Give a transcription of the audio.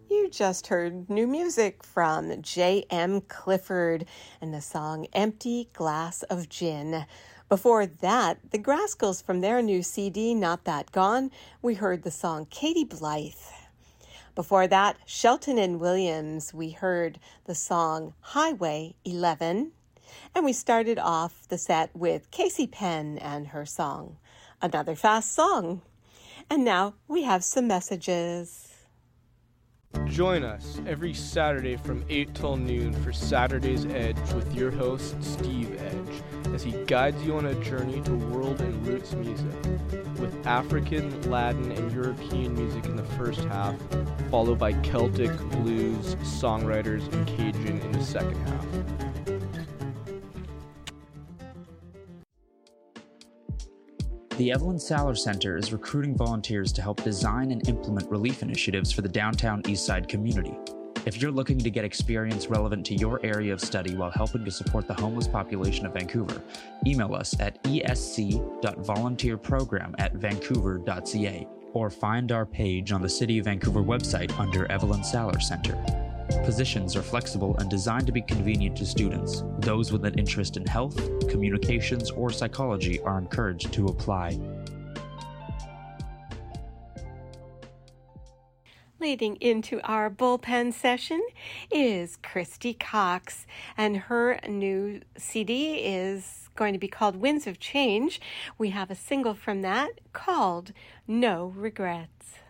You just heard new music from J.M. Clifford and the song Empty Glass of Gin. Before that, the Grascals from their new CD, Not That Gone, we heard the song Katie Blythe. Before that, Shelton and Williams, we heard the song Highway 11. And we started off the set with Casey Penn and her song, Another Fast Song. And now we have some messages. Join us every Saturday from 8 till noon for Saturday's Edge with your host, Steve Edge, as he guides you on a journey to world and roots music, with African, Latin, and European music in the first half, followed by Celtic, blues, songwriters, and Cajun in the second half. The Evelyn Saller Center is recruiting volunteers to help design and implement relief initiatives for the downtown Eastside community. If you're looking to get experience relevant to your area of study while helping to support the homeless population of Vancouver, email us at esc.volunteerprogram@vancouver.ca or find our page on the City of Vancouver website under Evelyn Saller Center. Positions are flexible and designed to be convenient to students. Those with an interest in health, communications, or psychology are encouraged to apply. Leading into our bullpen session is Christy Cox, and her new CD is going to be called Winds of Change. We have a single from that called No Regrets.